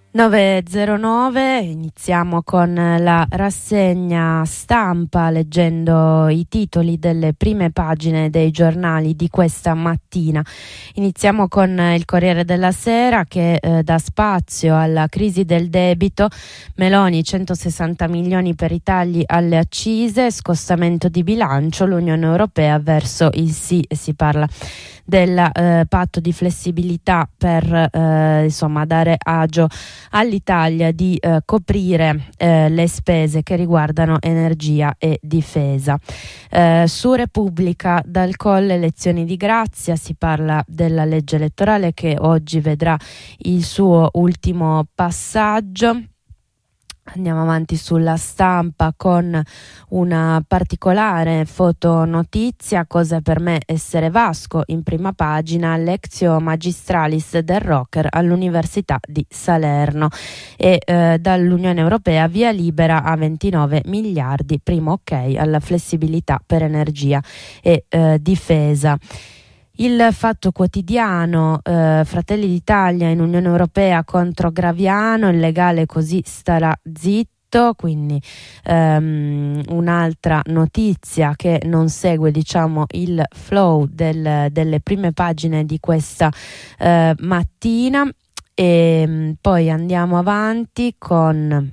9.09, iniziamo con la rassegna stampa leggendo i titoli delle prime pagine dei giornali di questa mattina. Iniziamo con il Corriere della Sera che dà spazio alla crisi del debito, Meloni 160 milioni per i tagli alle accise, scostamento di bilancio, l'Unione Europea verso il sì, si parla del patto di flessibilità per dare agio all'Italia di coprire le spese che riguardano energia e difesa. Su Repubblica, dal Colle lezioni di grazia, si parla della legge elettorale che oggi vedrà il suo ultimo passaggio. Andiamo avanti sulla Stampa con una particolare fotonotizia, cosa per me essere Vasco, in prima pagina, Lectio Magistralis del rocker all'Università di Salerno e dall'Unione Europea via libera a 29 miliardi, primo ok alla flessibilità per energia e difesa. Il Fatto Quotidiano, Fratelli d'Italia in Unione Europea contro Graviano, il legale così starà zitto, quindi un'altra notizia che non segue il flow delle prime pagine di questa mattina. E poi andiamo avanti con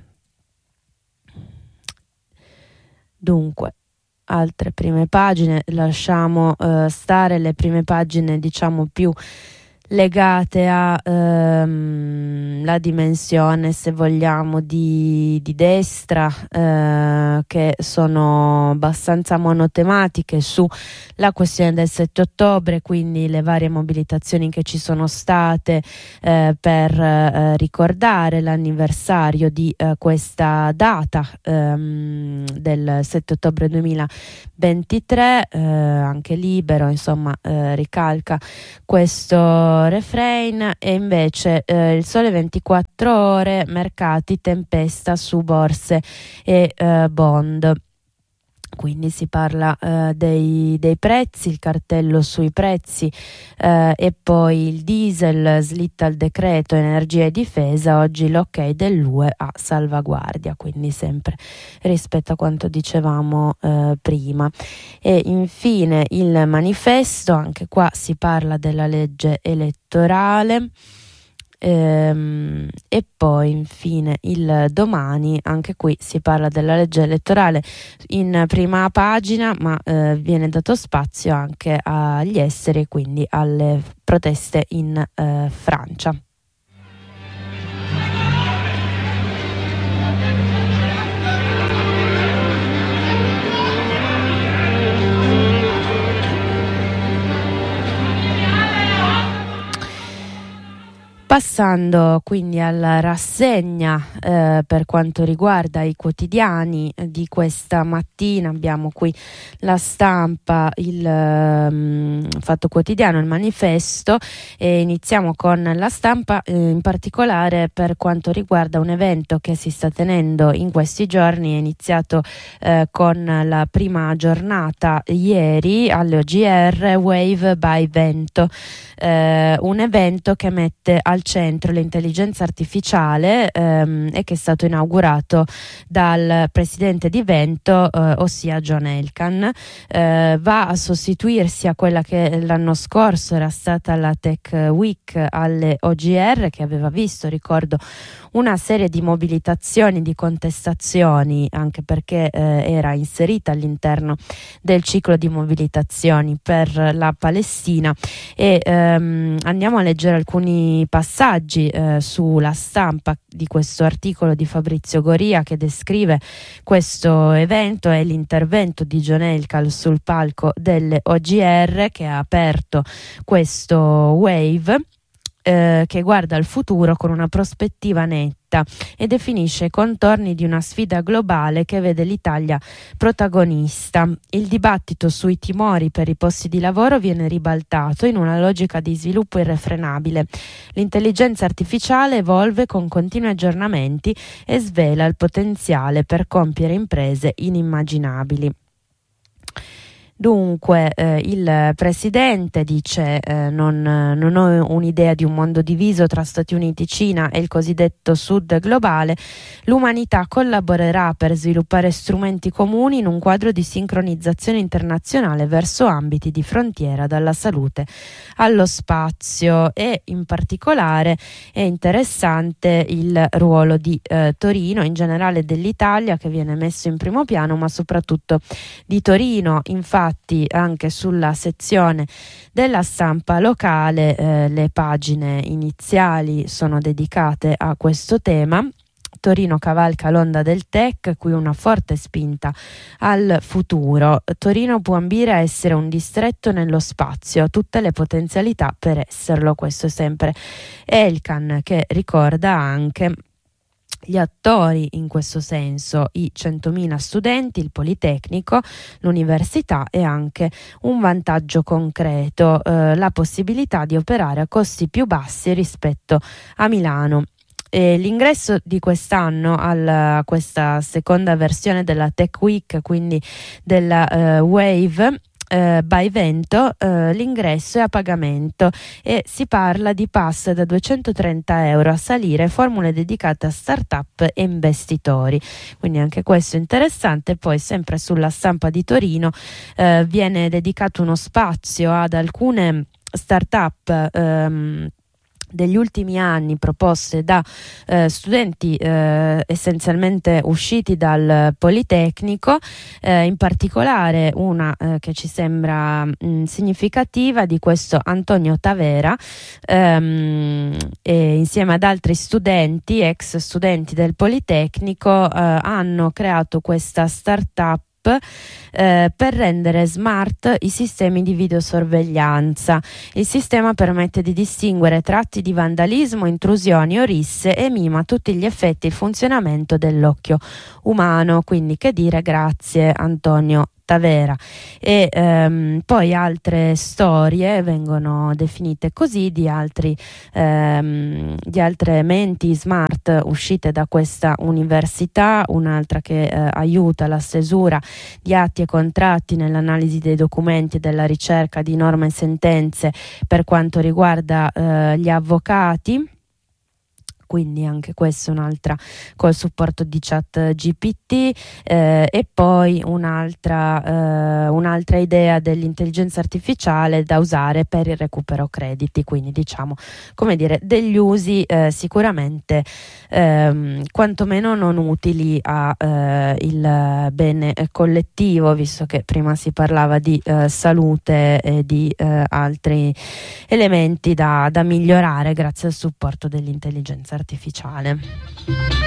altre prime pagine, lasciamo stare le prime pagine più legate a la dimensione, se vogliamo, di destra, che sono abbastanza monotematiche sulla questione del 7 ottobre, quindi le varie mobilitazioni che ci sono state per ricordare l'anniversario di questa data del 7 ottobre 2023. Anche Libero ricalca questo refrain, e invece il Sole 24 Ore, mercati, tempesta su borse e bond. Quindi si parla dei prezzi, il cartello sui prezzi, e poi il diesel, slitta il decreto energia e difesa, oggi l'ok dell'UE a salvaguardia, quindi sempre rispetto a quanto dicevamo prima. E infine il Manifesto, anche qua si parla della legge elettorale. E poi infine il Domani, anche qui si parla della legge elettorale in prima pagina, ma viene dato spazio anche agli esteri, quindi alle proteste in Francia. Passando quindi alla rassegna per quanto riguarda i quotidiani di questa mattina, abbiamo qui la Stampa, il Fatto Quotidiano, il Manifesto, e iniziamo con la Stampa in particolare per quanto riguarda un evento che si sta tenendo in questi giorni. È iniziato con la prima giornata ieri alle OGR, Wave by Vento, un evento che mette al centro l'intelligenza artificiale e che è stato inaugurato dal presidente di Vento, ossia John Elkann. Va a sostituirsi a quella che l'anno scorso era stata la Tech Week alle OGR, che aveva visto, ricordo, una serie di mobilitazioni, di contestazioni, anche perché era inserita all'interno del ciclo di mobilitazioni per la Palestina. E andiamo a leggere alcuni passaggi sulla Stampa di questo articolo di Fabrizio Goria che descrive questo evento e l'intervento di John Elkann sul palco delle OGR, che ha aperto questo Wave che guarda al futuro con una prospettiva netta e definisce i contorni di una sfida globale che vede l'Italia protagonista. Il dibattito sui timori per i posti di lavoro viene ribaltato in una logica di sviluppo irrefrenabile. L'intelligenza artificiale evolve con continui aggiornamenti e svela il potenziale per compiere imprese inimmaginabili. Dunque, il presidente dice non ho un'idea di un mondo diviso tra Stati Uniti, Cina e il cosiddetto Sud globale. L'umanità collaborerà per sviluppare strumenti comuni in un quadro di sincronizzazione internazionale verso ambiti di frontiera, dalla salute allo spazio, e in particolare è interessante il ruolo di Torino, in generale dell'Italia, che viene messo in primo piano, ma soprattutto di Torino. Infatti anche sulla sezione della stampa locale le pagine iniziali sono dedicate a questo tema. Torino cavalca l'onda del tech, qui una forte spinta al futuro. Torino può ambire a essere un distretto nello spazio, ha tutte le potenzialità per esserlo. Questo è sempre Elkann, che ricorda anche gli attori in questo senso, i 100.000 studenti, il Politecnico, l'università, e anche un vantaggio concreto, la possibilità di operare a costi più bassi rispetto a Milano. L'ingresso di quest'anno a questa seconda versione della Tech Week, quindi della Wave by Vento, l'ingresso è a pagamento e si parla di pass da 230 euro a salire, formule dedicate a start-up e investitori, quindi anche questo è interessante. Poi sempre sulla stampa di Torino viene dedicato uno spazio ad alcune start-up degli ultimi anni, proposte da studenti essenzialmente usciti dal Politecnico, in particolare una che ci sembra significativa, di questo Antonio Tavera, e insieme ad altri studenti, ex studenti del Politecnico, hanno creato questa startup per rendere smart i sistemi di videosorveglianza. Il sistema permette di distinguere tratti di vandalismo, intrusioni o risse e mima a tutti gli effetti il funzionamento dell'occhio umano. Quindi, che dire, grazie Antonio Tavera. E poi altre storie vengono definite così di altre menti smart uscite da questa università, un'altra che aiuta la stesura di atti e contratti nell'analisi dei documenti e della ricerca di norme e sentenze per quanto riguarda gli avvocati. Quindi anche questa è un'altra, col supporto di ChatGPT, e poi un'altra idea dell'intelligenza artificiale da usare per il recupero crediti. Quindi diciamo, come dire, degli usi sicuramente quantomeno non utili a il bene collettivo, visto che prima si parlava di salute e di altri elementi da migliorare grazie al supporto dell'intelligenza artificiale.